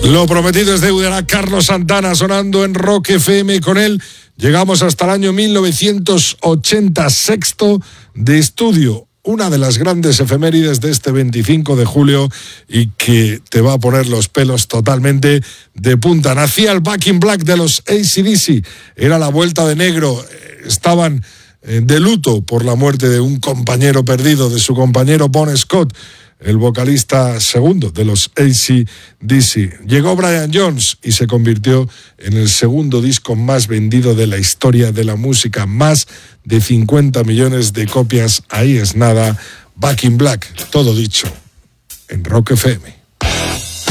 Lo prometido es deuda. Carlos Santana sonando en Rock FM. Con él llegamos hasta el año 1980, sexto de estudio. Una de las grandes efemérides de este 25 de julio y que te va a poner los pelos totalmente de punta. Nacía el Back in Black de los AC/DC. Era la vuelta de negro. Estaban de luto por la muerte de un compañero perdido, de su compañero Bon Scott, el vocalista segundo de los AC/DC. Llegó Brian Jones y se convirtió en el segundo disco más vendido de la historia de la música. Más de 50 millones de copias. Ahí es nada. Back in Black. Todo dicho en Rock FM.